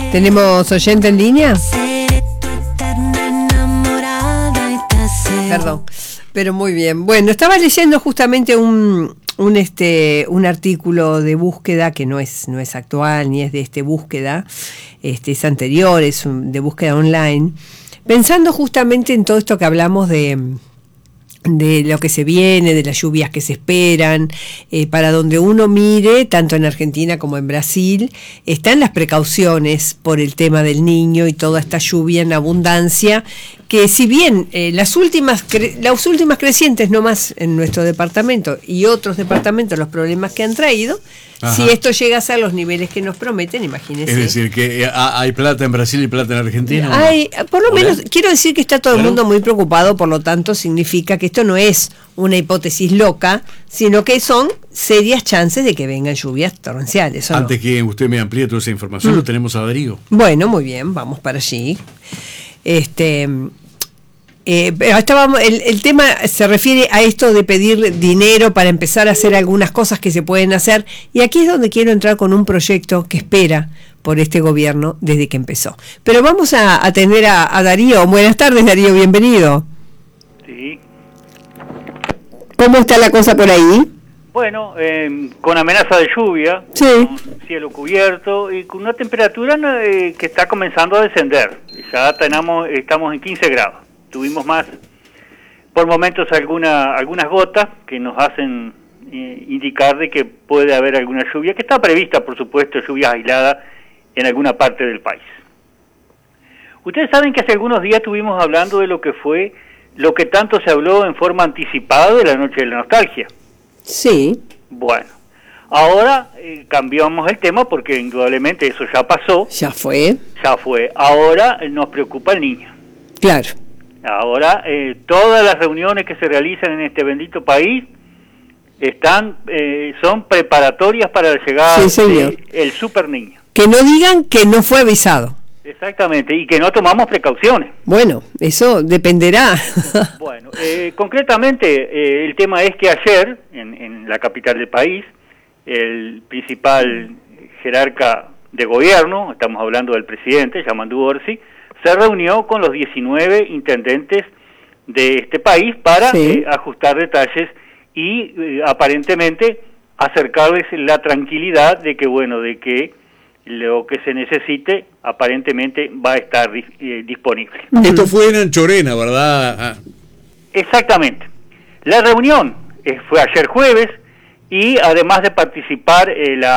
¿Tenemos oyente en línea? Perdón, pero muy bien. Bueno, estaba leyendo justamente un artículo de búsqueda que no es actual ni es de búsqueda, es anterior, es de búsqueda online, pensando justamente en todo esto que hablamos de lo que se viene, de las lluvias que se esperan, para donde uno mire, tanto en Argentina como en Brasil, están las precauciones por el tema del Niño y toda esta lluvia en abundancia, que si bien las últimas crecientes no más en nuestro departamento y otros departamentos, los problemas que han traído, ajá, si esto llega a ser los niveles que nos prometen, imagínense. Es decir, que hay plata en Brasil y plata en Argentina. Hay, por lo menos, quiero decir que está todo el mundo muy preocupado, por lo tanto significa que esto no es una hipótesis loca, sino que son serias chances de que vengan lluvias torrenciales. Antes que usted me amplíe toda esa información, lo tenemos a Darío. Bueno, muy bien, vamos para allí. El tema se refiere a esto de pedir dinero para empezar a hacer algunas cosas que se pueden hacer, y aquí es donde quiero entrar con un proyecto que espera por este gobierno desde que empezó. Pero vamos a atender a Darío. Buenas tardes, Darío, bienvenido. Sí. ¿Cómo está la cosa por ahí? Bueno, con amenaza de lluvia, sí, con cielo cubierto y con una temperatura que está comenzando a descender. Ya estamos en 15 grados. Tuvimos más, por momentos, algunas gotas que nos hacen indicar de que puede haber alguna lluvia, que está prevista, por supuesto, lluvias aisladas en alguna parte del país. Ustedes saben que hace algunos días estuvimos hablando de lo que tanto se habló en forma anticipada de la Noche de la Nostalgia. Sí. Bueno, ahora cambiamos el tema porque indudablemente eso ya pasó. Ya fue. Ahora nos preocupa el niño. Claro. Ahora, todas las reuniones que se realizan en este bendito país son preparatorias para la llegada del super niño. Que no digan que no fue avisado. Exactamente, y que no tomamos precauciones. Bueno, eso dependerá. Bueno, concretamente, el tema es que ayer, en la capital del país, el principal jerarca de gobierno, estamos hablando del presidente, Yamandu Orsi, se reunió con los 19 intendentes de este país para ajustar detalles y aparentemente acercarles la tranquilidad de que lo que se necesite aparentemente va a estar disponible. Esto fue en Anchorena, ¿verdad? Exactamente. La reunión fue ayer jueves y además de participar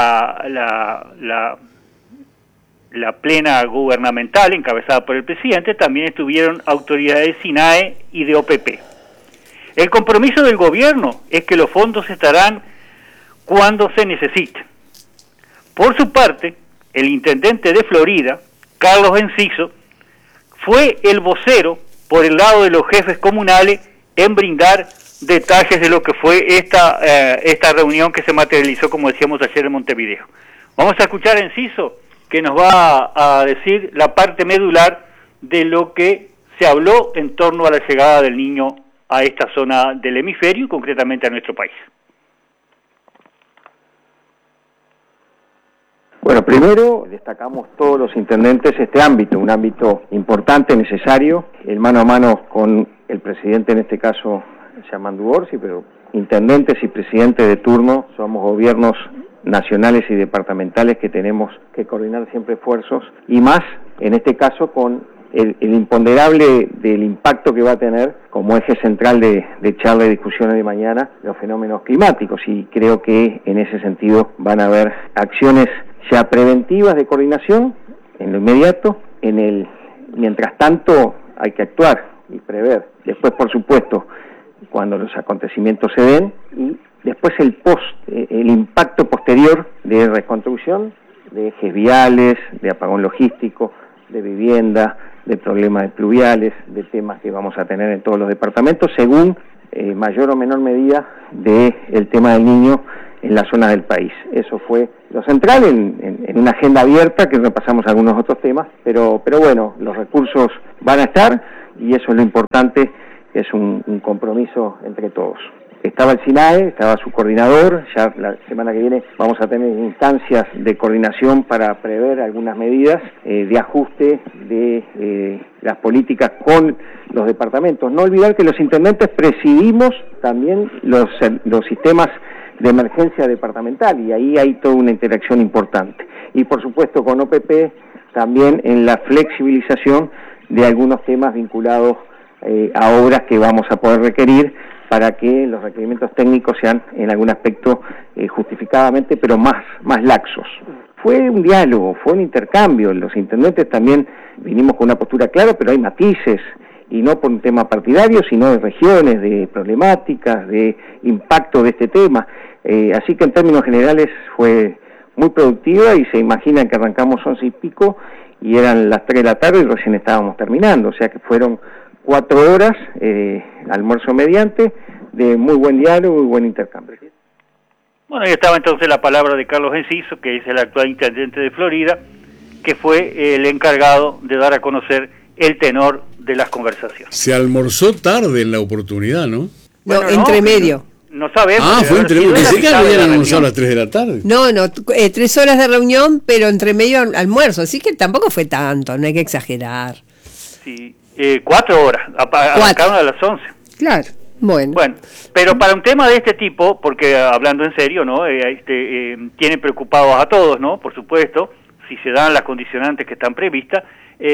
la plena gubernamental encabezada por el presidente, también estuvieron autoridades de SINAE y de OPP. El compromiso del gobierno es que los fondos estarán cuando se necesiten. Por su parte, el intendente de Florida, Carlos Enciso, fue el vocero por el lado de los jefes comunales en brindar detalles de lo que fue esta reunión que se materializó, como decíamos ayer en Montevideo. Vamos a escuchar a Enciso, que nos va a decir la parte medular de lo que se habló en torno a la llegada del niño a esta zona del hemisferio y concretamente a nuestro país. Bueno, primero destacamos todos los intendentes este ámbito, un ámbito importante, necesario, el mano a mano con el presidente, en este caso Yamandu Orsi, pero intendentes y presidentes de turno, somos gobiernos nacionales y departamentales que tenemos que coordinar siempre esfuerzos, y más en este caso con el imponderable del impacto que va a tener como eje central de charla y discusiones de mañana los fenómenos climáticos, y creo que en ese sentido van a haber acciones ya preventivas de coordinación en lo inmediato. Mientras tanto hay que actuar y prever. Después, por supuesto, cuando los acontecimientos se den, y después el impacto posterior de reconstrucción de ejes viales, de apagón logístico, de vivienda, de problemas pluviales, de temas que vamos a tener en todos los departamentos, según mayor o menor medida del tema del niño en las zonas del país. Eso fue lo central en una agenda abierta, que repasamos algunos otros temas, pero bueno, los recursos van a estar y eso es lo importante, es un compromiso entre todos. estaba el SINAE, estaba su coordinador, ya la semana que viene vamos a tener instancias de coordinación para prever algunas medidas de ajuste de las políticas con los departamentos. No olvidar que los intendentes presidimos también los sistemas de emergencia departamental, y ahí hay toda una interacción importante. Y por supuesto con OPP también en la flexibilización de algunos temas vinculados a obras que vamos a poder requerir para que los requerimientos técnicos sean en algún aspecto justificadamente, pero más laxos. Fue un diálogo, fue un intercambio, los intendentes también vinimos con una postura clara, pero hay matices, y no por un tema partidario, sino de regiones, de problemáticas, de impacto de este tema. Así que en términos generales fue muy productiva, y se imaginan que arrancamos 11 y pico, y eran las 3 de la tarde y recién estábamos terminando, o sea que fueron 4 horas, almuerzo mediante, de muy buen diálogo y buen intercambio. Bueno, ahí estaba entonces la palabra de Carlos Enciso, que es el actual intendente de Florida, que fue el encargado de dar a conocer el tenor de las conversaciones. Se almorzó tarde en la oportunidad, ¿no? Bueno, entre medio. No sabemos. Fue entre medio. Pensé que habían almorzado a las 3 de la tarde. No, 3 horas de reunión, pero entre medio almuerzo, así que tampoco fue tanto, no hay que exagerar. Sí, 4 horas, arrancaron a las 11. Claro, bueno. Bueno, pero para un tema de este tipo, porque hablando en serio, ¿no? Tienen preocupados a todos, ¿no? Por supuesto, si se dan las condicionantes que están previstas.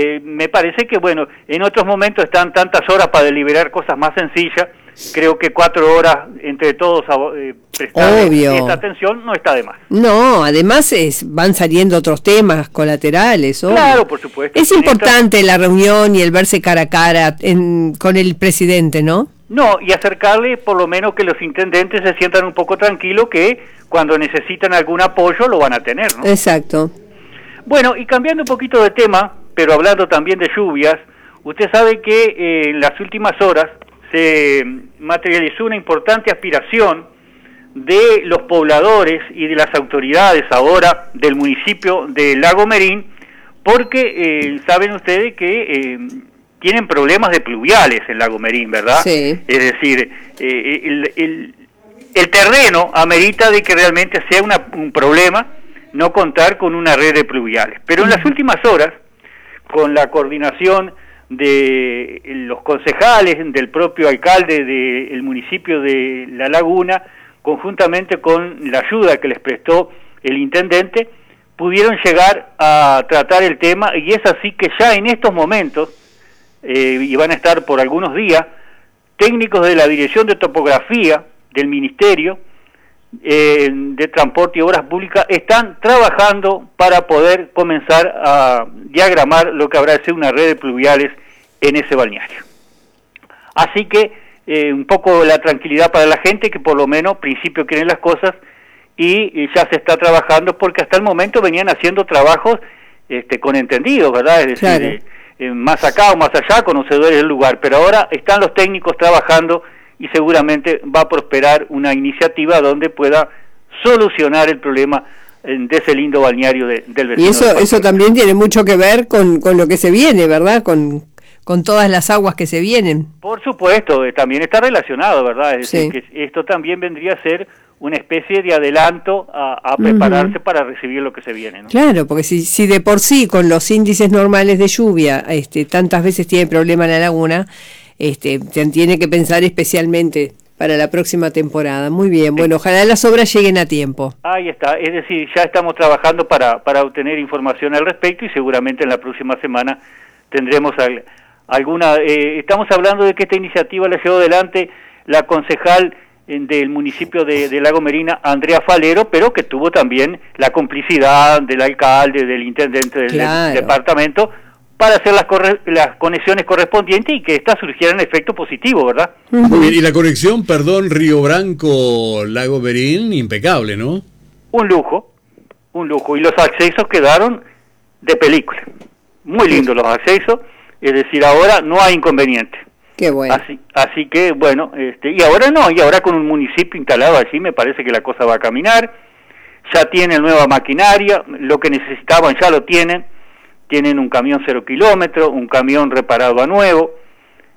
Me parece que, bueno, en otros momentos están tantas horas para deliberar cosas más sencillas. Creo que 4 horas entre todos prestar esta atención no está de más. No, además van saliendo otros temas colaterales. Obvio. Claro, por supuesto. Es importante la reunión y el verse cara a cara con el presidente, ¿no? No, y acercarle por lo menos que los intendentes se sientan un poco tranquilos, que cuando necesitan algún apoyo lo van a tener, ¿no? Exacto. Bueno, y cambiando un poquito de tema, pero hablando también de lluvias, usted sabe que en las últimas horas se materializó una importante aspiración de los pobladores y de las autoridades ahora del municipio de Lago Merín, porque saben ustedes que tienen problemas de pluviales en Lago Merín, ¿verdad? Sí. Es decir, el terreno amerita de que realmente sea un problema no contar con una red de pluviales. Pero en las últimas horas, con la coordinación de los concejales, del propio alcalde del municipio de La Laguna, conjuntamente con la ayuda que les prestó el intendente, pudieron llegar a tratar el tema, y es así que ya en estos momentos, y van a estar por algunos días, técnicos de la Dirección de Topografía del Ministerio de Transporte y Obras Públicas están trabajando para poder comenzar a diagramar lo que habrá de ser una red de pluviales en ese balneario. Así que un poco la tranquilidad para la gente, que por lo menos principio quieren las cosas, y ya se está trabajando, porque hasta el momento venían haciendo trabajos con entendidos, ¿verdad? Es decir, claro, más acá o más allá, conocedores del lugar, pero ahora están los técnicos trabajando, y seguramente va a prosperar una iniciativa donde pueda solucionar el problema de ese lindo balneario del vecino. Y eso también tiene mucho que ver con lo que se viene, ¿verdad? Con todas las aguas que se vienen. Por supuesto, también está relacionado, ¿verdad? Es decir, que esto también vendría a ser una especie de adelanto a prepararse para recibir lo que se viene, ¿no? Claro, porque si de por sí con los índices normales de lluvia tantas veces tiene problema la laguna, tiene que pensar especialmente para la próxima temporada. Muy bien, bueno, ojalá las obras lleguen a tiempo. Ahí está, es decir, ya estamos trabajando para obtener información al respecto, y seguramente en la próxima semana tendremos alguna... estamos hablando de que esta iniciativa la llevó adelante la concejal del municipio de Lago Merina, Andrea Falero, pero que tuvo también la complicidad del alcalde, del intendente del departamento, para hacer las conexiones correspondientes y que éstas surgieran efecto positivo, ¿verdad? Muy bien, y la conexión, Río Branco, Lago Merín, impecable, ¿no? Un lujo, y los accesos quedaron de película. Muy lindos los accesos, es decir, ahora no hay inconveniente. Qué bueno. Así que, bueno, y ahora con un municipio instalado allí, me parece que la cosa va a caminar. Ya tienen nueva maquinaria, lo que necesitaban ya lo tienen un camión 0 kilómetros, un camión reparado a nuevo,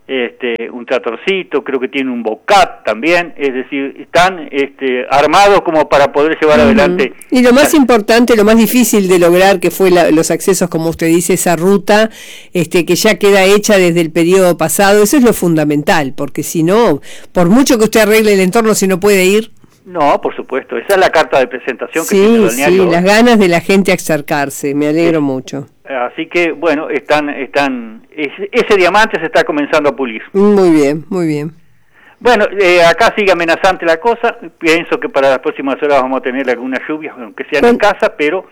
un tratorcito, creo que tiene un bocat también, es decir, están armados como para poder llevar adelante. Y lo más importante, lo más difícil de lograr, que fue los accesos, como usted dice, esa ruta que ya queda hecha desde el periodo pasado, eso es lo fundamental, porque si no, por mucho que usted arregle el entorno, si no puede ir... No, por supuesto, esa es la carta de presentación que sí, tiene el balneario. Sí, las ganas de la gente a acercarse, me alegro mucho. Así que, bueno, ese diamante se está comenzando a pulir. Muy bien, muy bien. Bueno, acá sigue amenazante la cosa, pienso que para las próximas horas vamos a tener algunas lluvias, aunque sean en casa, pero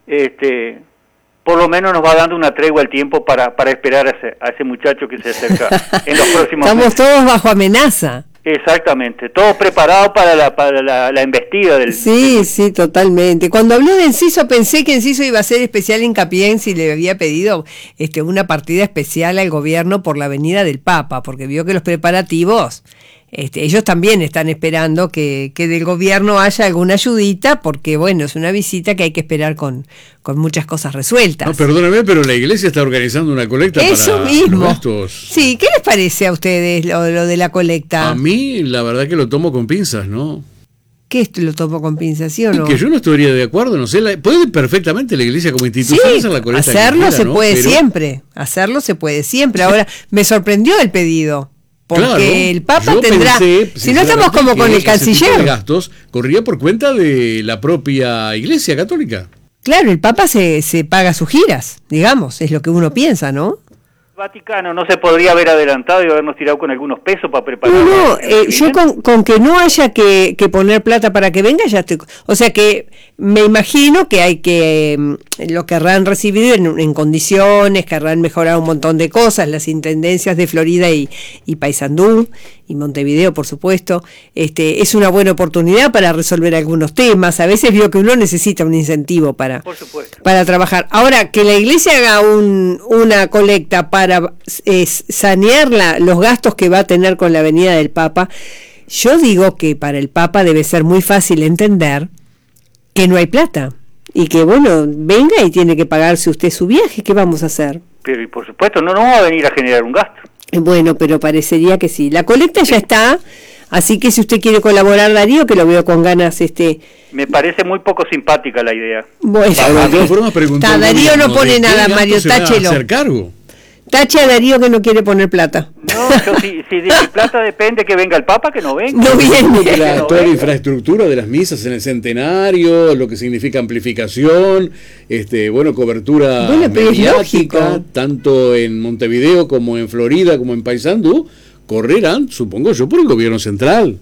por lo menos nos va dando una tregua el tiempo para esperar a ese muchacho que se acerca en los próximos Estamos meses. todos bajo amenaza. Exactamente, todo preparado para la embestida del... Sí, totalmente. Cuando habló de Enciso, pensé que Enciso iba a hacer especial hincapié en si le había pedido una partida especial al gobierno por la venida del Papa, porque vio que los preparativos, ellos también están esperando que del gobierno haya alguna ayudita, porque bueno, es una visita que hay que esperar con muchas cosas resueltas. No, perdóname, pero la iglesia está organizando una colecta eso para mismo. los gastos. Sí, ¿qué les parece a ustedes lo de la colecta? A mí, la verdad que lo tomo con pinzas, ¿no? ¿Qué esto lo tomo con pinzas, sí o no? Que yo no estaría de acuerdo, no sé, puede perfectamente la iglesia como institución hacer la colecta. Hacerlo se ¿no? puede Pero... siempre, hacerlo se puede siempre. Ahora, me sorprendió el pedido. Porque claro, el Papa yo tendrá, pensé, si no estamos como con el canciller. Ese tipo de gastos corría por cuenta de la propia Iglesia Católica. Claro, el Papa se paga sus giras, digamos, es lo que uno piensa, ¿no? Vaticano no se podría haber adelantado y habernos tirado con algunos pesos para preparar. No, yo con que no haya que poner plata para que venga, ya estoy. O sea que me imagino que hay que lo querrán recibir en condiciones, querrán mejorar un montón de cosas, las intendencias de Florida y Paysandú y Montevideo, por supuesto. Es una buena oportunidad para resolver algunos temas. A veces veo que uno necesita un incentivo para trabajar. Ahora, que la iglesia haga una colecta para sanear los gastos que va a tener con la venida del Papa, yo digo que para el Papa debe ser muy fácil entender que no hay plata y que, bueno, venga y tiene que pagarse usted su viaje. ¿Qué vamos a hacer? Pero, y por supuesto, no va a venir a generar un gasto. Bueno, pero parecería que sí. La colecta ya está, así que si usted quiere colaborar, Darío, que lo veo con ganas, Me parece muy poco simpática la idea. Bueno, de todas formas, Darío no pone nada, Mario, táchelo. Hacer cargo. Tache a Darío que no quiere poner plata. No, si de mi plata depende que venga el Papa, que no venga. No viene. Toda la infraestructura de las misas en el centenario, lo que significa amplificación, cobertura mediática, tanto en Montevideo como en Florida, como en Paysandú, correrán, supongo yo, por el gobierno central.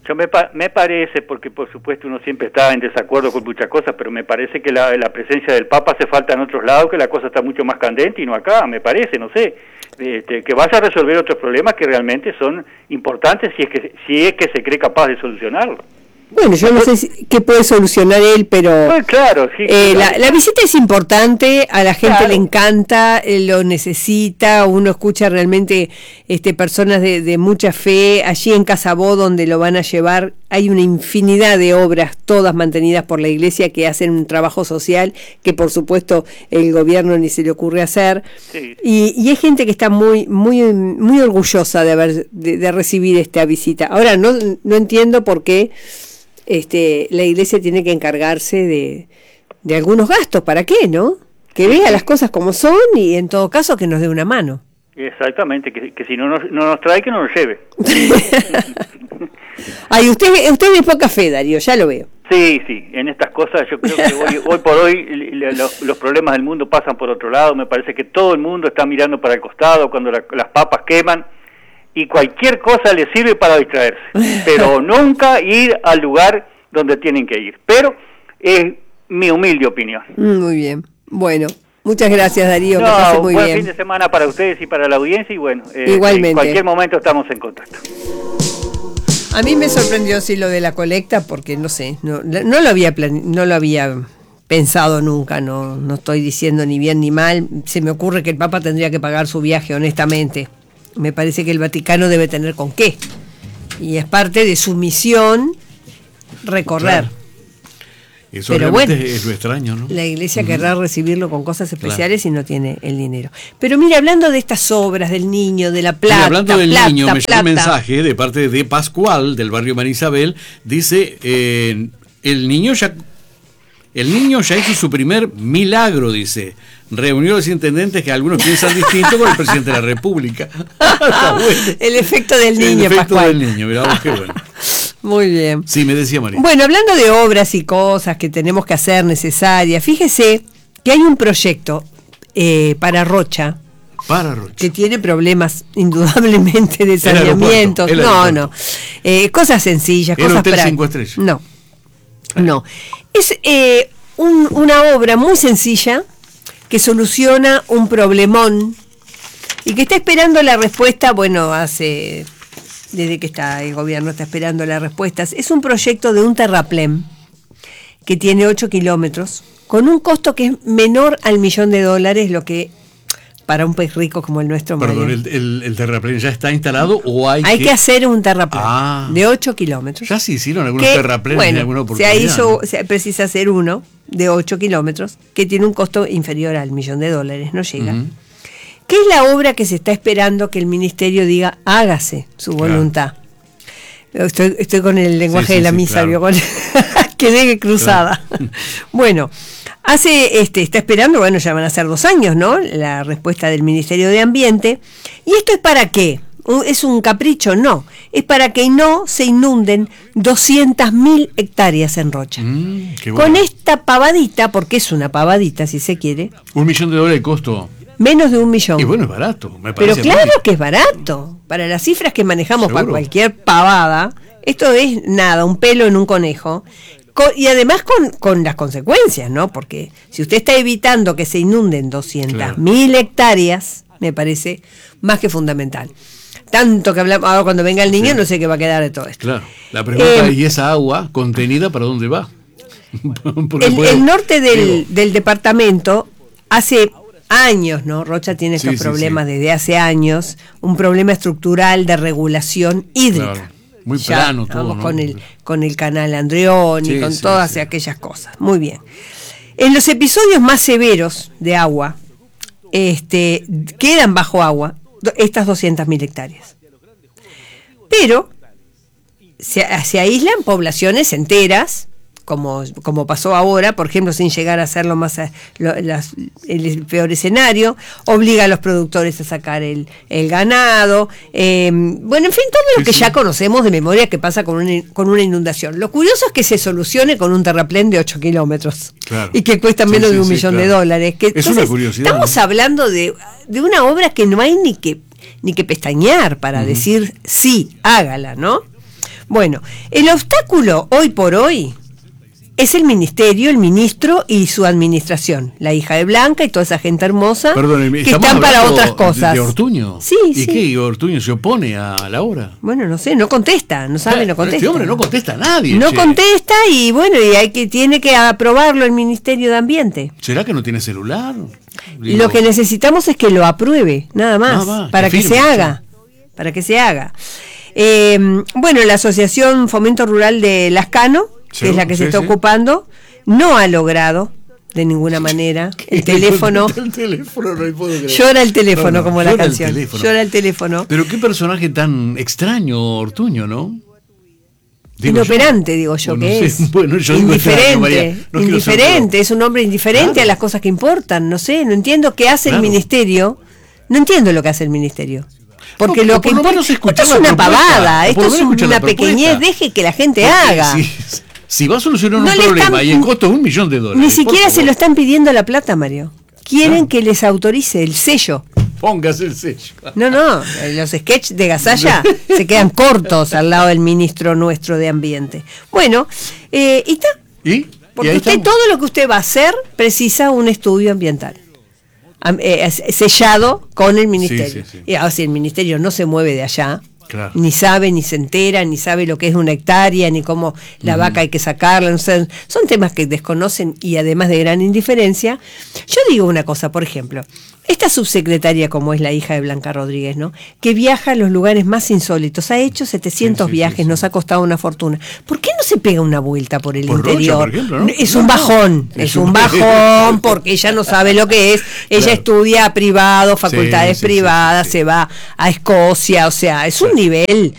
Me parece, porque por supuesto uno siempre está en desacuerdo con muchas cosas, pero me parece que la presencia del Papa hace falta en otros lados, que la cosa está mucho más candente y no acá, me parece, no sé, que vaya a resolver otros problemas que realmente son importantes si es que se cree capaz de solucionarlo. Bueno, yo no sé qué puede solucionar él, pero pues claro, sí, claro. La visita es importante, a la gente le encanta, lo necesita, uno escucha realmente personas de mucha fe. Allí en Casabó, donde lo van a llevar, hay una infinidad de obras, todas mantenidas por la iglesia, que hacen un trabajo social que por supuesto el gobierno ni se le ocurre hacer. Sí. Y hay gente que está muy muy muy orgullosa de recibir esta visita. Ahora no entiendo por qué la iglesia tiene que encargarse de algunos gastos. ¿Para qué, no? Que vea las cosas como son y en todo caso que nos dé una mano. Exactamente, que si no nos trae, que no nos lleve. Ay, usted es poca fe, Darío, ya lo veo. Sí, en estas cosas yo creo que hoy por hoy los problemas del mundo pasan por otro lado. Me parece que todo el mundo está mirando para el costado cuando las papas queman. Y cualquier cosa les sirve para distraerse, pero nunca ir al lugar donde tienen que ir. Pero es mi humilde opinión. Muy bien. Bueno, muchas gracias, Darío. Que pase muy buen bien. Fin de semana para ustedes y para la audiencia. Y bueno, igualmente. En cualquier momento estamos en contacto. A mí me sorprendió sí lo de la colecta, porque no sé, no lo había pensado nunca. No estoy diciendo ni bien ni mal. Se me ocurre que el Papa tendría que pagar su viaje, honestamente. Me parece que el Vaticano debe tener con qué. Y es parte de su misión recorrer. Claro. Eso pero realmente bueno, es lo extraño, ¿no? La iglesia querrá recibirlo con cosas especiales y no tiene el dinero. Pero mira, hablando de estas obras del niño, de la plata, hablando del niño, me llegó un mensaje de parte de Pascual, del barrio María Isabel, dice, el niño ya hizo su primer milagro, dice. Reunió a los intendentes que algunos piensan distinto con el presidente de la República. Está bueno. El efecto del niño, el efecto Pascual. del niño, mirá vos, qué bueno. Muy bien. Sí, me decía María. Bueno, hablando de obras y cosas que tenemos que hacer necesarias, fíjese que hay un proyecto para Rocha. Que tiene problemas indudablemente de saneamientos. No. Cosas sencillas, ¿El cosas Hotel prácticas. 5 estrellas? No. Es una obra muy sencilla que soluciona un problemón y que está esperando la respuesta, desde que está el gobierno está esperando las respuestas. Es un proyecto de un terraplén que tiene 8 kilómetros, con un costo que es menor al $1.000.000, lo que para un país rico como el nuestro. Perdón, ¿el terraplén ya está instalado o hay que hacer un terraplén de 8 kilómetros? Ya se hicieron algunos terraplenes en alguna oportunidad. Se precisa hacer uno de 8 kilómetros que tiene un costo inferior al $1.000.000, no llega. ¿Qué es la obra que se está esperando que el ministerio diga, hágase su voluntad? Estoy con el lenguaje de la misa, claro. Quedé cruzada. Claro. Bueno, está esperando, ya van a ser 2 años, ¿no? La respuesta del Ministerio de Ambiente. ¿Y esto es para qué? ¿Es un capricho? No. Es para que no se inunden 200.000 hectáreas en Rocha. Qué bueno. Con esta pavadita, porque es una pavadita si se quiere. $1.000.000 de costo. Menos de $1.000.000. Y bueno, es barato, me parece. Pero claro que es barato. Para las cifras que manejamos, ¿seguro? Para cualquier pavada, esto es nada, un pelo en un conejo. Y además con las consecuencias, ¿no? Porque si usted está evitando que se inunden 200.000 hectáreas, me parece más que fundamental. Tanto que hablamos, ahora cuando venga el niño no sé qué va a quedar de todo esto. Claro, la pregunta es, ¿y esa agua contenida para dónde va? El norte del departamento hace años, ¿no? Rocha tiene estos problemas desde hace años, un problema estructural de regulación hídrica. Claro. Muy plano todo, vamos, ¿no? con el canal Andreoni, con todas aquellas cosas. Muy bien. En los episodios más severos de agua, quedan bajo agua estas 200.000 hectáreas. Pero se aíslan poblaciones enteras, como pasó ahora, por ejemplo, sin llegar a ser el peor escenario, obliga a los productores a sacar el ganado, en fin, todo lo que ya conocemos de memoria que pasa con una inundación. Lo curioso es que se solucione con un terraplén de 8 kilómetros, claro, y que cuesta menos de $1.000.000. Que, es una curiosidad. Estamos hablando de una obra que no hay ni que pestañear para decir sí, hágala, ¿no? Bueno, el obstáculo hoy por hoy es el ministerio, el ministro y su administración, la hija de Blanca y toda esa gente hermosa. Perdón, que están para otras cosas. ¿De Ortuño? Sí. ¿Y qué? ¿Ortuño se opone a la obra? Bueno, no sé, no contesta, no sabe, no contesta. Este hombre no contesta a nadie. No contesta y tiene que aprobarlo el Ministerio de Ambiente. ¿Será que no tiene celular? Lo que necesitamos es que lo apruebe, nada más, para que se haga. Para que se haga. La Asociación Fomento Rural de Lascano, que es la que se está ocupando, no ha logrado de ninguna manera el teléfono. Llora el teléfono, como la canción. Llora el teléfono. Pero qué personaje tan extraño, Ortuño, ¿no? Inoperante, digo yo, que es. Bueno, yo indiferente, indiferente, es un hombre indiferente a las cosas que importan. No sé, no entiendo qué hace el ministerio. No entiendo lo que hace el ministerio. Porque lo que importa es una pavada, esto es una pequeñez, deje que la gente haga. Si va a solucionar un problema y el costo es $1.000.000. Ni siquiera se lo están pidiendo la plata, Mario. Quieren que les autorice el sello. Póngase el sello. No, los sketches de Gasalla se quedan cortos al lado del ministro nuestro de Ambiente. Bueno, y está. Porque usted, todo lo que usted va a hacer precisa un estudio ambiental. Sellado con el ministerio. Y si el ministerio no se mueve de allá, Claro. Ni sabe, ni se entera, ni sabe lo que es una hectárea, ni cómo la vaca hay que sacarla. No sé, son temas que desconocen y además de gran indiferencia. Yo digo una cosa, por ejemplo, esta subsecretaria, como es la hija de Blanca Rodríguez, ¿no? Que viaja a los lugares más insólitos, ha hecho 700 viajes, nos ha costado una fortuna. ¿Por qué no se pega una vuelta por el interior? Rocha, por ejemplo, ¿no? Es un bajón, es un bajón, porque ella no sabe lo que es. Ella estudia privado, facultades privadas, se va a Escocia, o sea, es un nivel,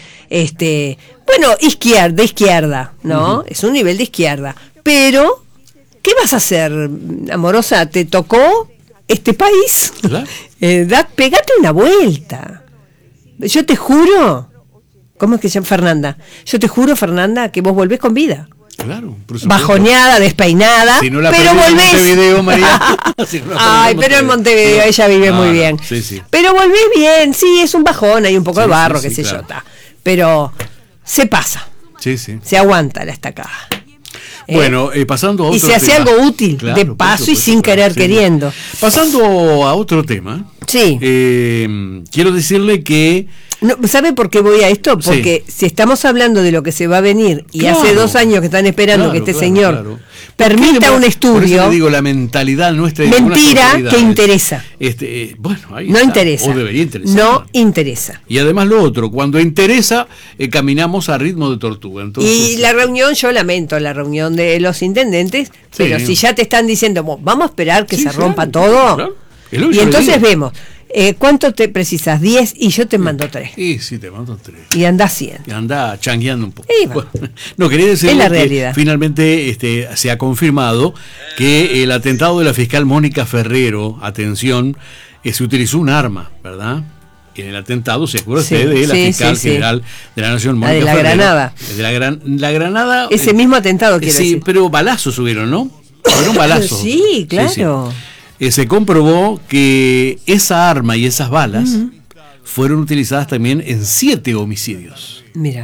bueno, izquierda, ¿no? Es un nivel de izquierda. Pero, ¿qué vas a hacer, amorosa? ¿Te tocó este país? Claro. Pegate una vuelta. Yo te juro, ¿cómo es que se llama? Fernanda. Yo te juro, Fernanda, que vos volvés con vida. Claro, por supuesto. Bajoneada, despeinada, si no la pero volvés. En Montevideo, María. Ay, pero en Montevideo ella vive muy bien. Sí. Pero volvés bien, sí, es un bajón, hay un poco de barro, qué sé yo, está. Pero se pasa. Sí. Se aguanta la estacada. Bueno, pasando a otro tema. Y se hace algo útil, de paso y sin querer queriendo. Pasando a otro tema. Sí. Quiero decirle que... No, ¿sabe por qué voy a esto? Porque si estamos hablando de lo que se va a venir y hace 2 años que están esperando que este señor permita un estudio. Por eso le digo, la mentalidad nuestra. Mentira que interesa. Bueno, ahí no está. Interesa. O debería interesar. No interesa. Y además lo otro, cuando interesa, caminamos a ritmo de tortuga. Entonces, y la reunión, yo lamento la reunión de los intendentes, pero si ya te están diciendo, vamos a esperar que se rompa todo. Claro. Y entonces vemos. ¿Cuánto te precisas? 10 y yo te mando 3. Sí, te mando 3. Y anda 100. Y anda changueando un poco. Bueno, no, quería decir es la que realidad. Finalmente se ha confirmado que el atentado de la fiscal Mónica Ferrero, atención, se utilizó un arma, ¿verdad? En el atentado, se acuerda usted de la fiscal general de la Nación, Mónica Ferrero. Granada. De la Granada. Ese mismo atentado, quiero decir. Sí, pero balazos hubieron, ¿no? Fueron balazos. Sí, claro. Se comprobó que esa arma y esas balas fueron utilizadas también en 7 homicidios. Mira.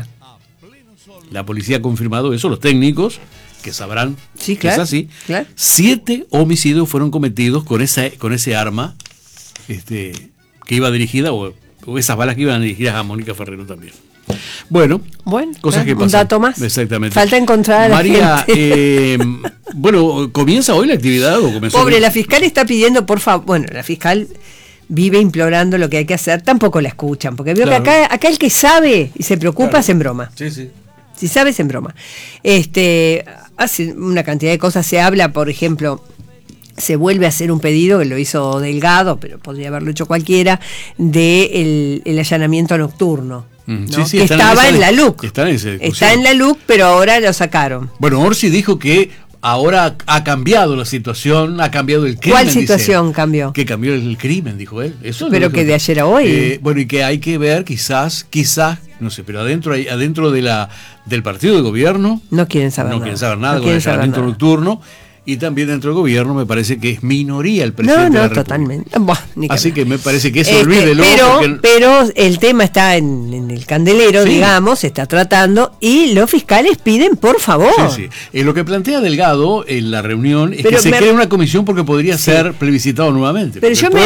La policía ha confirmado eso, los técnicos que sabrán que es así. Claro. 7 homicidios fueron cometidos con ese arma que iba dirigida, o esas balas que iban dirigidas a Mónica Ferrero también. Bueno, cosas que pasan. Un dato más. Exactamente. Falta encontrar a la María, gente. Bueno, ¿comienza hoy la actividad o comenzó? Pobre, la fiscal está pidiendo, por favor, bueno, la fiscal vive implorando lo que hay que hacer, tampoco la escuchan, porque veo que acá el que sabe y se preocupa es en broma. Sí. Si sabe es en broma. Hace una cantidad de cosas, se habla, por ejemplo, se vuelve a hacer un pedido, que lo hizo Delgado, pero podría haberlo hecho cualquiera, de el allanamiento nocturno. ¿no? Que estaba en la LUC. Está en la LUC, pero ahora lo sacaron. Bueno, Orsi dijo que ahora ha cambiado la situación, ha cambiado el crimen. ¿Cuál situación cambió? Que cambió el crimen, dijo él. Eso pero que de ayer a hoy. Bueno, y que hay que ver, quizás, no sé, pero adentro del partido de gobierno no quieren saber nada. No quieren saber nada con el allanamiento nocturno. Y también dentro del gobierno me parece que es minoría el presidente de la República. Totalmente. Así que me parece que eso olvídelo. Pero el tema está en el candelero, digamos, se está tratando y los fiscales piden, por favor. Sí. Lo que plantea Delgado en la reunión es que se cree una comisión porque podría ser plebiscitado nuevamente. Pero yo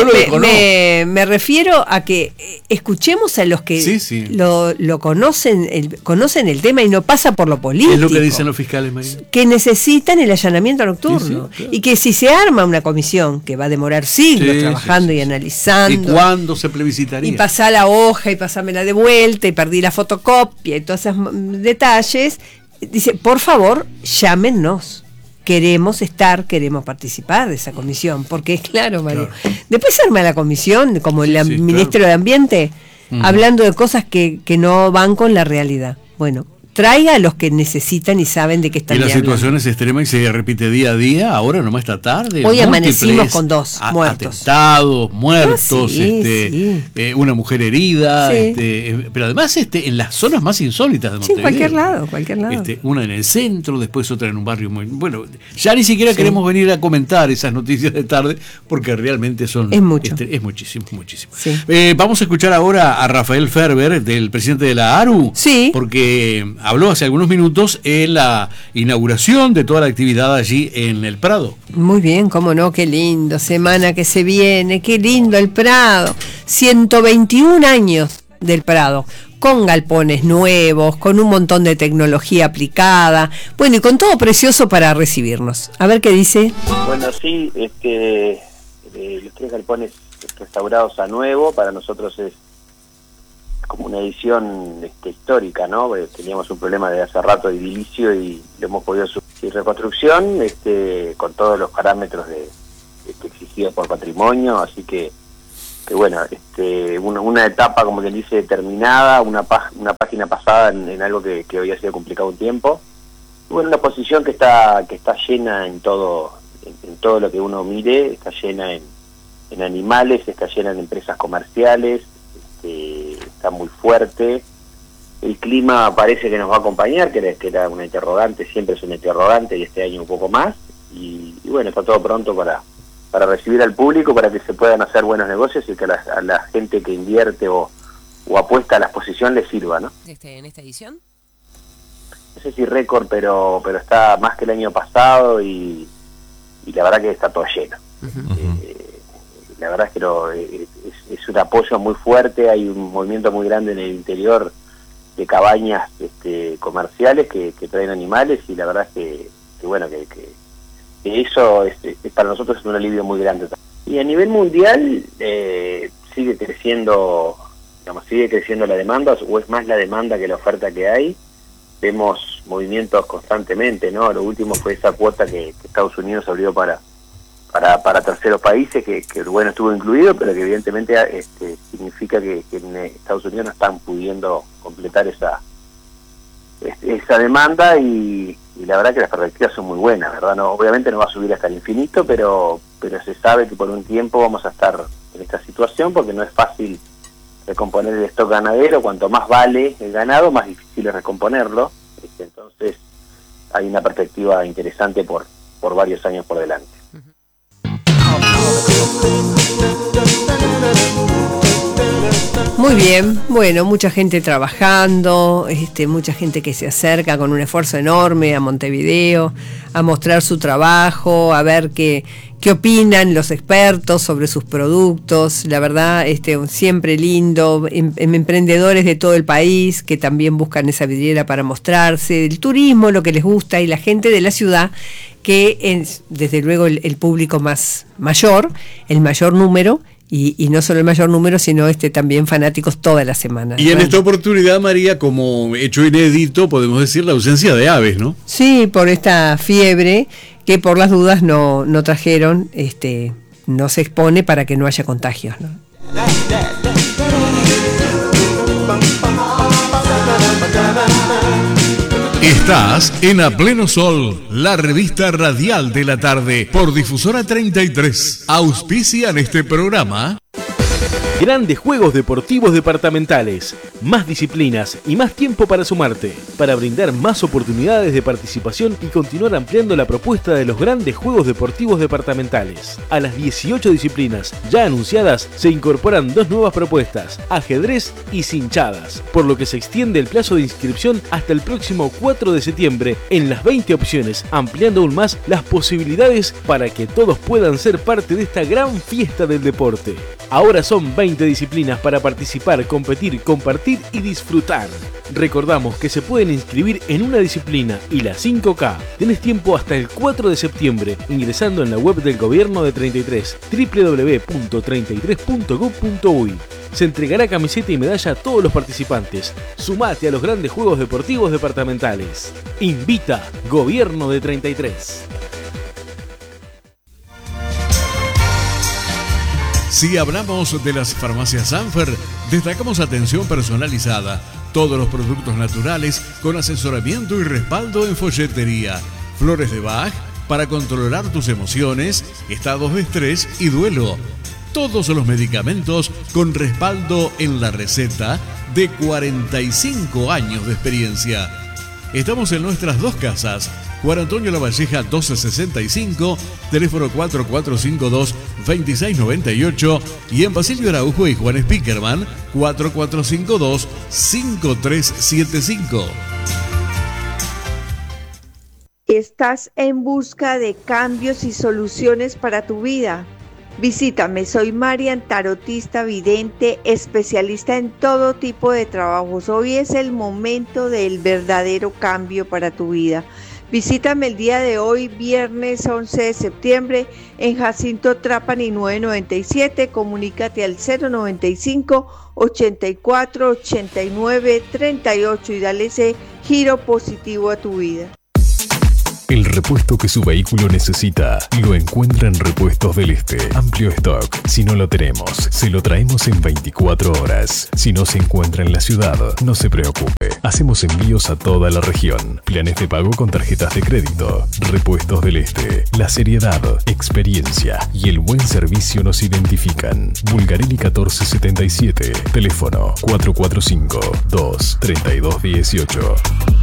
me refiero a que escuchemos a los que lo conocen el tema y no pasa por lo político. Es lo que dicen los fiscales, María. Que necesitan el allanamiento nocturno. Claro. Y que si se arma una comisión que va a demorar siglos trabajando y analizando. ¿Y cuándo se plebiscitaría? Y pasá la hoja y pasámela de vuelta y perdí la fotocopia y todos esos detalles. Dice, por favor, llámenos. Queremos participar de esa comisión. Porque es claro, María. Después se arma la comisión, como el ministro de Ambiente, hablando de cosas que no van con la realidad. Bueno. Traiga a los que necesitan y saben de qué están hablando. Y la situación es extrema y se repite día a día, ahora nomás esta tarde. Hoy amanecimos con 2 muertos. Atentados, muertos, una mujer herida, pero además en las zonas más insólitas de Montevideo. Cualquier lado. Una en el centro, después otra en un barrio muy... Bueno, ya ni siquiera queremos venir a comentar esas noticias de tarde, porque realmente son... Es mucho. Es muchísimo. Sí. Vamos a escuchar ahora a Rafael Ferber, del presidente de la ARU, porque habló hace algunos minutos en la inauguración de toda la actividad allí en el Prado. Muy bien, cómo no, qué lindo, semana que se viene, qué lindo el Prado. 121 años del Prado. con galpones nuevos, con un montón de tecnología aplicada, bueno, y con todo precioso para recibirnos. A ver qué dice. Bueno, sí, los 3 galpones restaurados a nuevo, para nosotros es como una edición histórica, ¿no? Porque teníamos un problema de hace rato de edilicio y lo hemos podido subir. Reconstrucción con todos los parámetros exigidos por patrimonio, así que bueno, una etapa, como quien dice, terminada, una página pasada en algo que había sido complicado un tiempo. Y bueno, una exposición que está llena en todo lo que uno mire, está llena en animales, está llena en empresas comerciales, está muy fuerte. El clima parece que nos va a acompañar, que era una interrogante, siempre es una interrogante, y este año un poco más, y bueno, está todo pronto para recibir al público, para que se puedan hacer buenos negocios y que a la gente que invierte o apuesta a la exposición le sirva, ¿no? ¿En esta edición? No sé si récord, pero está más que el año pasado y la verdad que está todo lleno. La verdad es que es un apoyo muy fuerte, hay un movimiento muy grande en el interior de cabañas comerciales que traen animales, y la verdad es que bueno, que eso para nosotros es un alivio muy grande. Y a nivel mundial sigue creciendo la demanda, o es más la demanda que la oferta que hay. Vemos movimientos constantemente, ¿no? Lo último fue esa cuota que Estados Unidos abrió para terceros países, que bueno, estuvo incluido, pero que evidentemente significa que en Estados Unidos no están pudiendo completar esa demanda, y la verdad que las perspectivas son muy buenas, ¿verdad? No, obviamente no va a subir hasta el infinito, pero se sabe que por un tiempo vamos a estar en esta situación, porque no es fácil recomponer el stock ganadero. Cuanto más vale el ganado, más difícil es recomponerlo. Entonces hay una perspectiva interesante por varios años por delante. Muy bien, bueno, mucha gente trabajando, mucha gente que se acerca con un esfuerzo enorme a Montevideo, a mostrar su trabajo, a ver qué opinan los expertos sobre sus productos. La verdad, siempre lindo, emprendedores de todo el país que también buscan esa vidriera para mostrarse, el turismo, lo que les gusta, y la gente de la ciudad, que es desde luego el público mayor, el mayor número. Y no solo el mayor número, sino también fanáticos toda la semana. Y en esta oportunidad, María, como hecho inédito, podemos decir la ausencia de aves, ¿no? Sí, por esta fiebre que por las dudas no trajeron, no se expone para que no haya contagios, ¿no? Estás en A Pleno Sol, la revista radial de la tarde, por Difusora 33. Auspician este programa. Grandes Juegos Deportivos Departamentales. Más disciplinas y más tiempo para sumarte. Para brindar más oportunidades de participación y continuar ampliando la propuesta de los Grandes Juegos Deportivos Departamentales. A las 18 disciplinas ya anunciadas se incorporan 2 nuevas propuestas: ajedrez y cinchadas, por lo que se extiende el plazo de inscripción hasta el próximo 4 de septiembre en las 20 opciones, ampliando aún más las posibilidades para que todos puedan ser parte de esta gran fiesta del deporte. Ahora son 20 disciplinas para participar, competir, compartir y disfrutar. Recordamos que se pueden inscribir en una disciplina y la 5K. Tenés tiempo hasta el 4 de septiembre ingresando en la web del Gobierno de 33, www.33.gov.uy. Se entregará camiseta y medalla a todos los participantes. Sumate a los Grandes Juegos Deportivos Departamentales. Invita Gobierno de 33. Si hablamos de las farmacias Sanfer, destacamos atención personalizada, todos los productos naturales con asesoramiento y respaldo en folletería, flores de Bach para controlar tus emociones, estados de estrés y duelo. Todos los medicamentos con respaldo en la receta de 45 años de experiencia. Estamos en nuestras 2 casas, Juan Antonio Lavalleja 1265, teléfono 4452-2698, y en Basilio Araujo y Juan Spickerman 4452-5375. ¿Estás en busca de cambios y soluciones para tu vida? Visítame, soy Marian, tarotista, vidente, especialista en todo tipo de trabajos. Hoy es el momento del verdadero cambio para tu vida. Visítame el día de hoy, viernes 11 de septiembre, en Jacinto Trapani 997. Comunícate al 095 84 89 38 y dale ese giro positivo a tu vida. El repuesto que su vehículo necesita lo encuentra en Repuestos del Este. Amplio stock. Si no lo tenemos, se lo traemos en 24 horas. Si no se encuentra en la ciudad, no se preocupe. Hacemos envíos a toda la región. Planes de pago con tarjetas de crédito. Repuestos del Este. La seriedad, experiencia y el buen servicio nos identifican. Bulgarelli 1477. Teléfono 445-23218.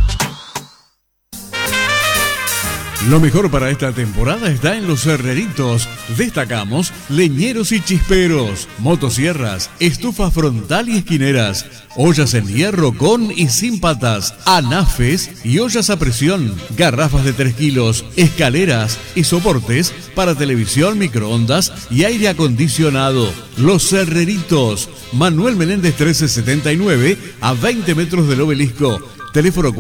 Lo mejor para esta temporada está en Los Herreritos. Destacamos leñeros y chisperos, motosierras, estufa frontal y esquineras, ollas en hierro con y sin patas, anafes y ollas a presión, garrafas de 3 kilos, escaleras y soportes para televisión, microondas y aire acondicionado. Los Herreritos, Manuel Menéndez 1379, a 20 metros del Obelisco. Teléfono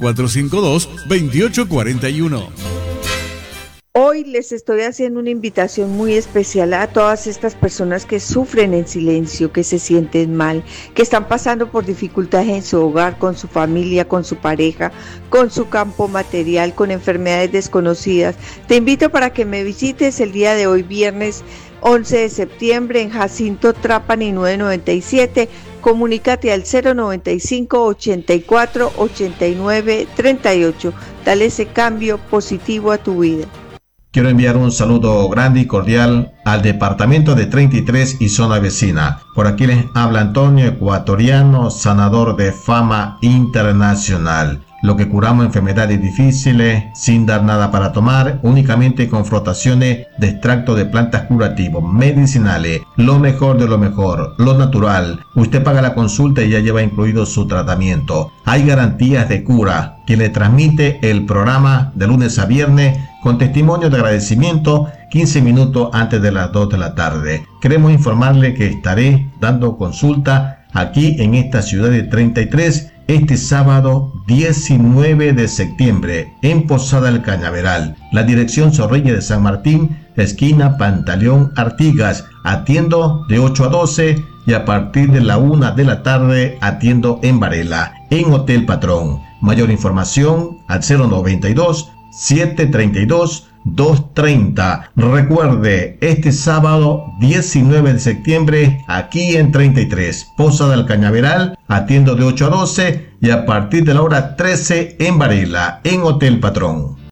4452-2841. Hoy les estoy haciendo una invitación muy especial a todas estas personas que sufren en silencio, que se sienten mal, que están pasando por dificultades en su hogar, con su familia, con su pareja, con su campo material, con enfermedades desconocidas. Te invito para que me visites el día de hoy, viernes 11 de septiembre, en Jacinto Trapani 997. Comunícate al 095 84 89 38. Dale ese cambio positivo a tu vida. Quiero enviar un saludo grande y cordial al departamento de 33 y zona vecina. Por aquí les habla Antonio, ecuatoriano, sanador de fama internacional. Lo que curamos enfermedades difíciles sin dar nada para tomar, únicamente con frotaciones de extracto de plantas curativos, medicinales, lo mejor de lo mejor, lo natural. Usted paga la consulta y ya lleva incluido su tratamiento. Hay garantías de cura que le transmite el programa de lunes a viernes con testimonio de agradecimiento 15 minutos antes de las 2 de la tarde. Queremos informarle que estaré dando consulta aquí en esta ciudad de 33 este sábado 19 de septiembre en Posada del Cañaveral. La dirección Zorrilla de San Martín, esquina Pantaleón Artigas. Atiendo de 8 a 12 y a partir de la 1 de la tarde atiendo en Varela, en Hotel Patrón. Mayor información al 092 732 230. Recuerde, este sábado 19 de septiembre aquí en 33, Posada del Cañaveral, atiendo de 8 a 12 y a partir de la hora 13 en Varela, en Hotel Patrón.